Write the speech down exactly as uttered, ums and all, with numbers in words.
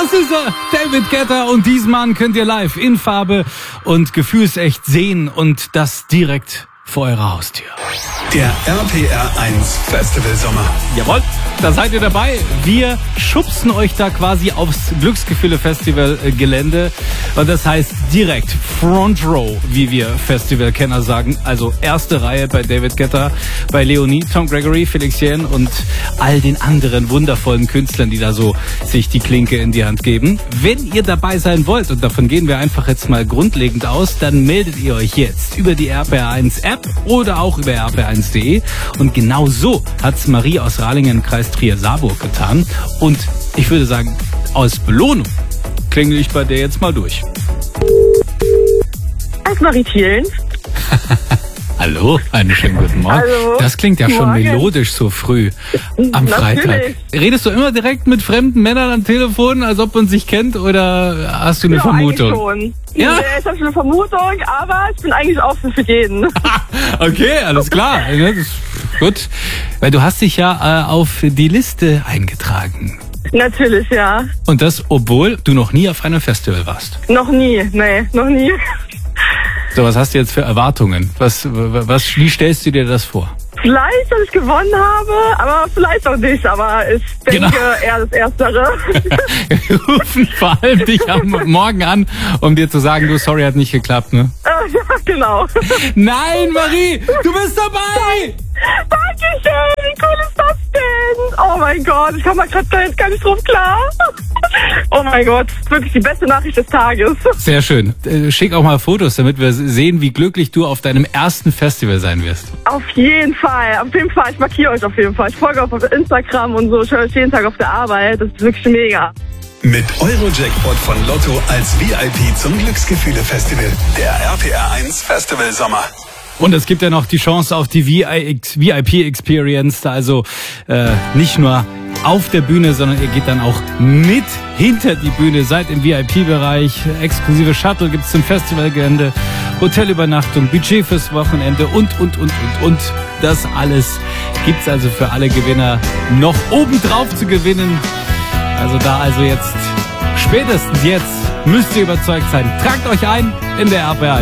Das ist er, David Guetta, und diesen Mann könnt ihr live in Farbe und gefühlsecht sehen und das direkt vor eurer Haustür. Der R P R eins Festival Sommer. Jawohl, da seid ihr dabei. Wir schubsen euch da quasi aufs Glücksgefühle-Festival-Gelände. Und das heißt direkt Front Row, wie wir Festivalkenner sagen. Also erste Reihe bei David Guetta, bei Leonie, Tom Gregory, Felix Jähn und all den anderen wundervollen Künstlern, die da so sich die Klinke in die Hand geben. Wenn ihr dabei sein wollt, und davon gehen wir einfach jetzt mal grundlegend aus, dann meldet ihr euch jetzt über die R P R eins App oder auch über r p r eins punkt d e. Und genau so hat's Marie aus Ralingen, Kreis Trier-Saarburg getan. Und ich würde sagen, aus Belohnung klingel ich bei der jetzt mal durch. Als Marie Thielen. Hallo, einen schönen guten Morgen. Hallo. Das klingt ja schon Morgen. melodisch so früh am Freitag. Natürlich. Redest du immer direkt mit fremden Männern am Telefon, als ob man sich kennt, oder hast du eine Ja, Vermutung? eigentlich schon. Ja? Ja, ich habe schon eine Vermutung, aber ich bin eigentlich offen für jeden. Okay, alles klar. Das ist gut. Weil du hast dich ja äh, auf die Liste eingetragen. Natürlich, ja. Und das, obwohl du noch nie auf einem Festival warst. Noch nie, nee, noch nie. So, was hast du jetzt für Erwartungen? Was, was, wie stellst du dir das vor? Vielleicht, dass ich gewonnen habe, aber vielleicht auch nicht. Aber ich denke Genau. eher das Erstere. Wir rufen vor allem dich am Morgen an, um dir zu sagen, du, sorry, hat nicht geklappt, ne? Ja, genau. Nein, Marie, du bist dabei! Dankeschön, wie cool ist das denn? Oh mein Gott, ich komme mal gerade gar, gar nicht drauf klar. Oh mein Gott, wirklich die beste Nachricht des Tages. Sehr schön. Äh, Schick auch mal Fotos, damit wir sehen, wie glücklich du auf deinem ersten Festival sein wirst. Auf jeden Fall, auf jeden Fall. Ich markiere euch auf jeden Fall. Ich folge euch auf Instagram und so. Ich höre euch jeden Tag auf der Arbeit. Das ist wirklich mega. Mit Euro-Jackpot von Lotto als V I P zum Glücksgefühle-Festival. Der R P R eins Festival Sommer. Und es gibt ja noch die Chance auf die V I P-Experience, also äh, nicht nur auf der Bühne, sondern ihr geht dann auch mit hinter die Bühne, seid im V I P-Bereich, exklusive Shuttle gibt's zum Festivalgelände, Hotelübernachtung, Budget fürs Wochenende und, und, und, und, und. Das alles gibt's also für alle Gewinner noch obendrauf zu gewinnen. Also da also jetzt, spätestens jetzt, müsst ihr überzeugt sein. Tragt euch ein in der R P R.